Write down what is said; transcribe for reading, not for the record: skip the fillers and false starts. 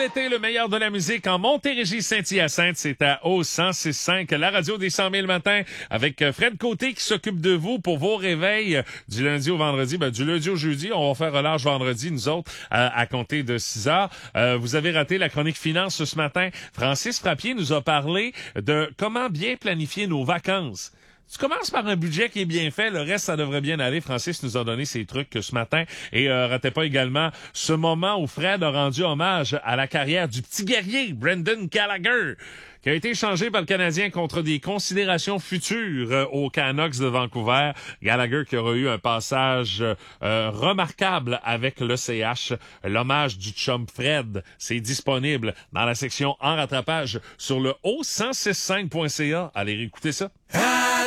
l'été, le meilleur de la musique en Montérégie Saint-Hyacinthe, c'est à O 106.5, la radio des 100 000 matins, avec Fred Côté qui s'occupe de vous pour vos réveils du lundi au vendredi. Du lundi au jeudi, on va faire relâche vendredi, nous autres, à compter de 6 heures. Vous avez raté la chronique finance ce matin. Francis Frappier nous a parlé de comment bien planifier nos vacances. Tu commences par un budget qui est bien fait, le reste, ça devrait bien aller. Francis nous a donné ses trucs ce matin. Et ratez pas également ce moment où Fred a rendu hommage à la carrière du petit guerrier, Brendan Gallagher, qui a été échangé par le Canadien contre des considérations futures aux Canucks de Vancouver. Gallagher qui aura eu un passage remarquable avec le CH. L'hommage du chum Fred, c'est disponible dans la section en rattrapage sur le o1065.ca. Allez réécouter ça.